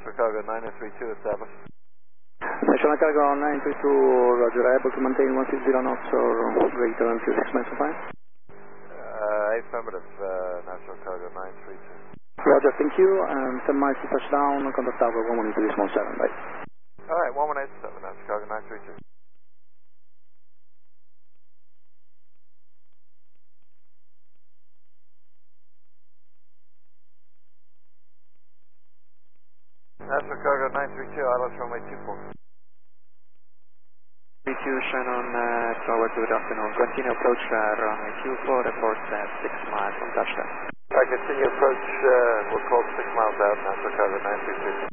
National Cargo 932 established. National Cargo 932, roger, able to maintain 160 knots or greater until 6 minutes of time? Affirmative, National Cargo 932. Roger, thank you, and 10 miles to touchdown, contact tower 118 small 7, right? Alright, 1187, National Cargo 932. National Cargo 932, ILS runway 24. 32 Shannon, tower, good afternoon. Continue approach runway 24, report 6 miles from touchdown. Alright, continue approach, we'll call 6 miles out, National Cargo 932.